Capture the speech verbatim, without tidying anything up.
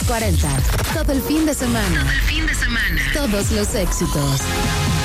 cuarenta. Todo el fin de semana. Todo el fin de semana. Todos los éxitos.